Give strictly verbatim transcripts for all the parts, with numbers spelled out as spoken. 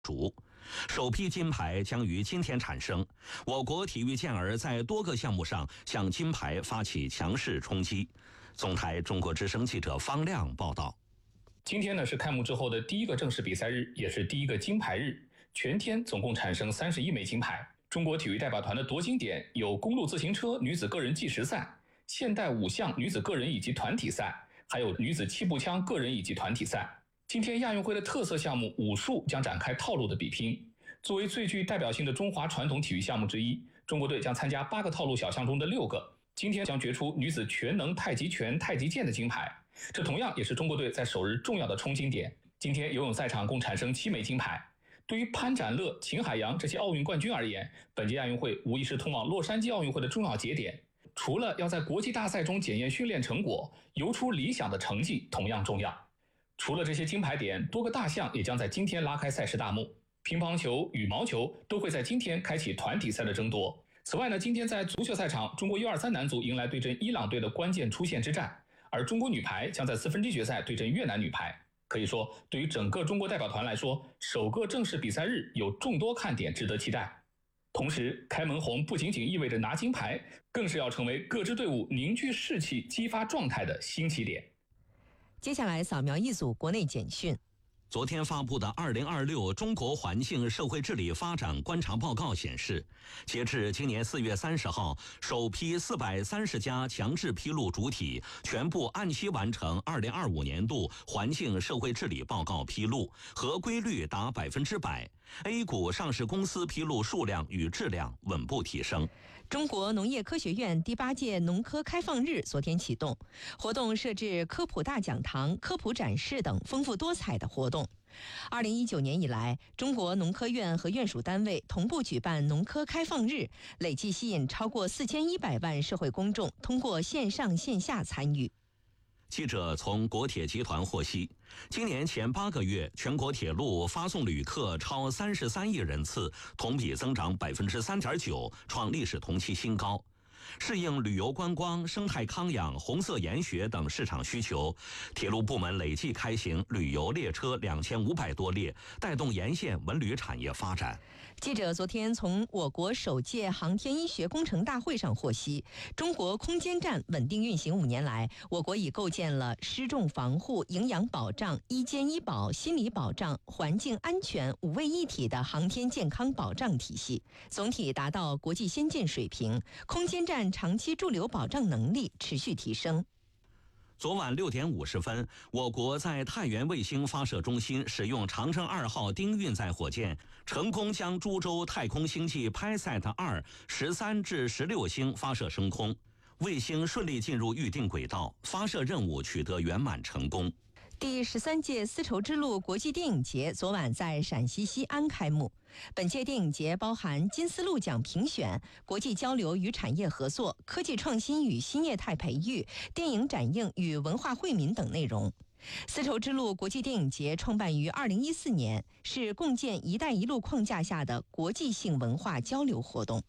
主。首批金牌将于今天产生，我国体育健儿在多个项目上向金牌发起强势冲击。总台中国之声记者方亮报道。 今天呢是开幕之后的第一个正式比赛日，也是第一个金牌日。全天总共产生三十一枚金牌。中国体育代表团的夺金点有公路自行车女子个人计时赛、现代五项女子个人以及团体赛，还有女子气步枪个人以及团体赛。今天亚运会的特色项目武术将展开套路的比拼。作为最具代表性的中华传统体育项目之一，中国队将参加八个套路小项中的六个。今天将决出女子全能太极拳、太极剑的金牌，这同样也是中国队在首日重要的冲金点。今天游泳赛场共产生七枚金牌。对于潘展乐、秦海洋这些奥运冠军而言，本届亚运会无疑是通往洛杉矶奥运会的重要节点。除了要在国际大赛中检验训练成果，游出理想的成绩同样重要。除了这些金牌点，多个大项也将在今天拉开赛事大幕。乒乓球、羽毛球都会在今天开启团体赛的争夺。此外呢，今天在足球赛场，中国 U 二三 男足迎来对阵伊朗队的关键出线之战，而中国女排将在四分之一决赛对阵越南女排。可以说，对于整个中国代表团来说，首个正式比赛日有众多看点值得期待。同时，开门红不仅仅意味着拿金牌，更是要成为各支队伍凝聚士气、激发状态的新起点。 接下来扫描一组国内简讯。 昨天发布的二零二六中国环境社会治理发展观察报告显示，截至今年四月三十号，首批四百三十家强制披露主体全部按期完成二零二五年度环境社会治理报告披露，合规率达百分之百。A 股上市公司披露数量与质量稳步提升。 中国农业科学院第八届农科开放日昨天启动，活动设置科普大讲堂、科普展示等丰富多彩的活动。二零一九年以来，中国农科院和院属单位同步举办农科开放日，累计吸引超过四千一百万社会公众通过线上线下参与。 记者从国铁集团获悉，今年前八个月，全国铁路发送旅客超三十三亿人次，同比增长百分之三点九，创历史同期新高。适应旅游观光、生态康养、红色研学等市场需求，铁路部门累计开行旅游列车两千五百多列，带动沿线文旅产业发展。 记者昨天从我国首届航天医学工程大会上获悉，中国空间站稳定运行五年来，我国已构建了失重防护、营养保障、医监医保、心理保障、环境安全五位一体的航天健康保障体系，总体达到国际先进水平。空间站长期驻留保障能力持续提升。 昨晚六点五十分，我国在太原卫星发射中心使用长征二号丁运载火箭，成功将株洲太空星际 PiSat 二十三至十六星发射升空，卫星顺利进入预定轨道，发射任务取得圆满成功。 第十三届丝绸之路国际电影节昨晚在陕西西安开幕。本届电影节包含金丝鹿奖评选、国际交流与产业合作、科技创新与新业态培育、电影展映与文化惠民等内容。丝绸之路国际电影节创办于二零一四年，是共建“一带一路”框架下的国际性文化交流活动。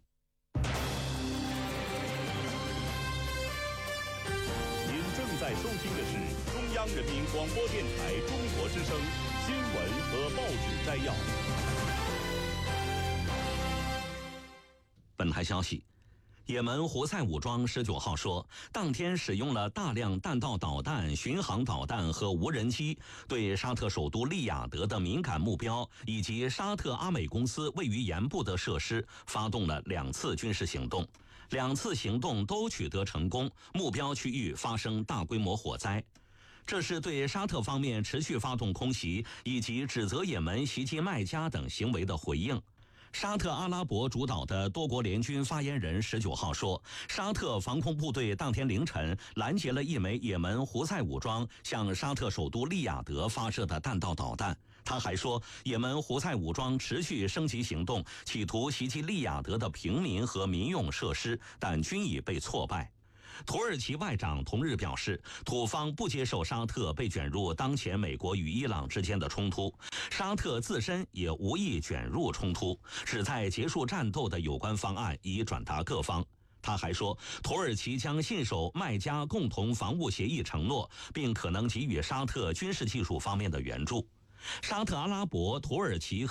您正在收听的是中央人民广播电台中国之声新闻和报纸摘要。 本台消息，也门胡塞武装十九号说，当天使用了大量弹道导弹、巡航导弹和无人机，对沙特首都利雅得的敏感目标以及沙特阿美公司位于沿部的设施发动了两次军事行动，两次行动都取得成功，目标区域发生大规模火灾。这是对沙特方面持续发动空袭以及指责也门袭击麦加等行为的回应。沙特阿拉伯主导的多国联军发言人十九号说，沙特防空部队当天凌晨拦截了一枚也门胡塞武装向沙特首都利雅得发射的弹道导弹。他还说，也门胡塞武装持续升级行动，企图袭击利雅得的平民和民用设施，但均已被挫败。土耳其外长同日表示，土方不接受沙特被卷入当前美国与伊朗之间的冲突，沙特自身也无意卷入冲突，旨在结束战斗的有关方案已转达各方。他还说，土耳其将信守麦加共同防务协议承诺，并可能给予沙特军事技术方面的援助。沙特阿拉伯、土耳其